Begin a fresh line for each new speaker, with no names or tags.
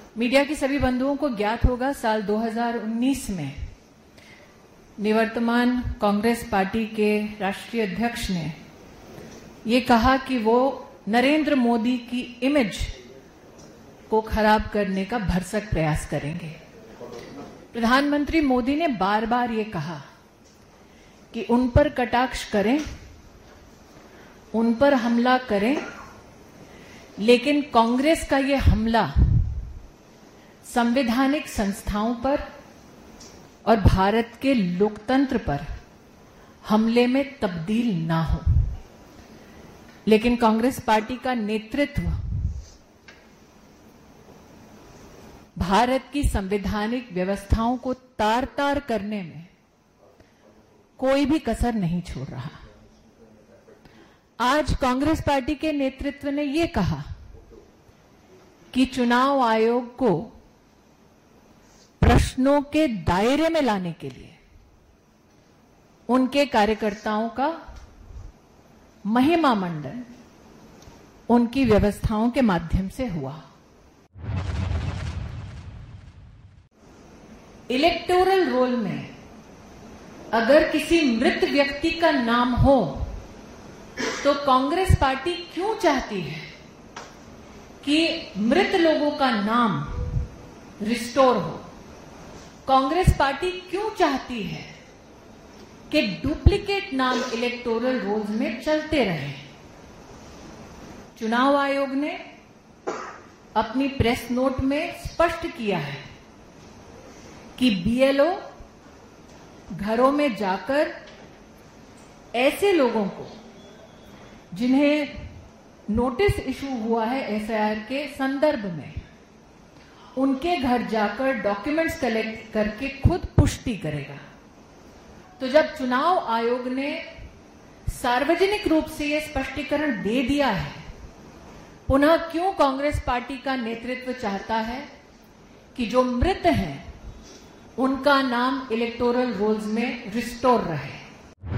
Media के सभी बंधुओं को ज्ञात होगा, साल 2019 में निवर्तमान कांग्रेस पार्टी के राष्ट्रीय अध्यक्ष ने ये कहा कि वो नरेंद्र मोदी की इमेज को खराब करने का भरसक प्रयास करेंगे। प्रधानमंत्री मोदी ने बार बार ये कहा कि उन पर कटाक्ष करें, उन पर हमला करें, लेकिन कांग्रेस का ये हमला संवैधानिक संस्थाओं पर और भारत के लोकतंत्र पर हमले में तब्दील ना हो। लेकिन कांग्रेस पार्टी का नेतृत्व भारत की संवैधानिक व्यवस्थाओं को तार तार करने में कोई भी कसर नहीं छोड़ रहा। आज कांग्रेस पार्टी के नेतृत्व ने यह कहा कि चुनाव आयोग को प्रश्नों के दायरे में लाने के लिए उनके कार्यकर्ताओं का महिमा मंडन उनकी व्यवस्थाओं के माध्यम से हुआ। इलेक्टोरल रोल में अगर किसी मृत व्यक्ति का नाम हो तो कांग्रेस पार्टी क्यों चाहती है कि मृत लोगों का नाम रिस्टोर हो? कांग्रेस पार्टी क्यों चाहती है कि डुप्लीकेट नाम इलेक्टोरल रोल्स में चलते रहे? चुनाव आयोग ने अपनी प्रेस नोट में स्पष्ट किया है कि बीएलओ घरों में जाकर ऐसे लोगों को जिन्हें नोटिस इशू हुआ है एफआईआर के संदर्भ में, उनके घर जाकर डॉक्यूमेंट्स कलेक्ट करके खुद पुष्टि करेगा। तो जब चुनाव आयोग ने सार्वजनिक रूप से यह स्पष्टीकरण दे दिया है, पुनः क्यों कांग्रेस पार्टी का नेतृत्व चाहता है कि जो मृत हैं उनका नाम इलेक्टोरल रोल्स में रिस्टोर रहे?